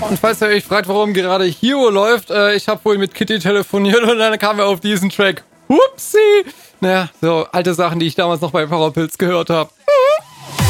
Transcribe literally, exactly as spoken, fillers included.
und falls ihr euch fragt, warum gerade Hero läuft, äh, ich habe wohl mit Kitty telefoniert und dann kam er auf diesen Track. Upsi! Naja, so alte Sachen, die ich damals noch bei Powerpilz gehört habe.